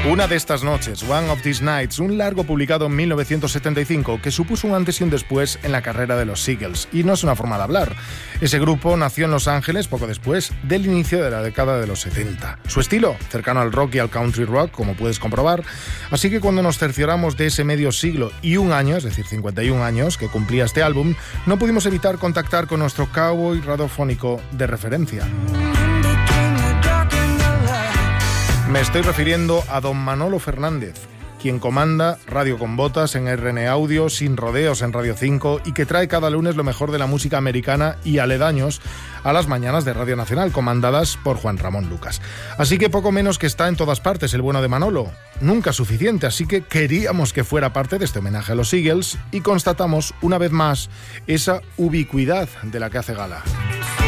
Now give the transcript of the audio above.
Una de estas noches, One of These Nights, un largo publicado en 1975 que supuso un antes y un después en la carrera de los Eagles. Y no es una forma de hablar. Ese grupo nació en Los Ángeles poco después del inicio de la década de los 70. Su estilo, cercano al rock y al country rock, como puedes comprobar. Así que cuando nos cercioramos de ese medio siglo y un año, es decir, 51 años, que cumplía este álbum, no pudimos evitar contactar con nuestro cowboy radiofónico de referencia. Me estoy refiriendo a don Manolo Fernández, quien comanda Radio con Botas en RN Audio, Sin Rodeos en Radio 5 y que trae cada lunes lo mejor de la música americana y aledaños a las mañanas de Radio Nacional, comandadas por Juan Ramón Lucas. Así que poco menos que está en todas partes el bueno de Manolo. Nunca suficiente, así que queríamos que fuera parte de este homenaje a los Eagles y constatamos una vez más esa ubicuidad de la que hace gala.